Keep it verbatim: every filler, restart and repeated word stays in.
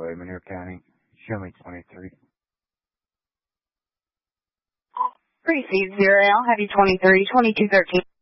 Manure County. Show me twenty-three. Receive zero. I'll have you twenty-three, twenty-two thirteen.